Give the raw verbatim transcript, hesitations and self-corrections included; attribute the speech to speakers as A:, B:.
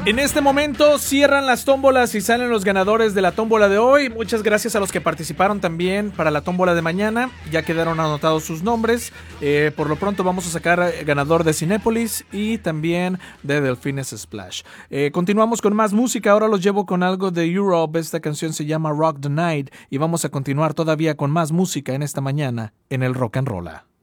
A: En este momento cierran las tómbolas y salen los ganadores de la tómbola de hoy. Muchas gracias a los que participaron también para la tómbola de mañana. Ya quedaron anotados sus nombres. Eh, por lo pronto vamos a sacar ganador de Cinépolis y también de Delfines Splash. Eh, continuamos con más música. Ahora los llevo con algo de Europe. Esta canción se llama Rock the Night y vamos a continuar todavía con más música en esta mañana en el Rock and Rolla.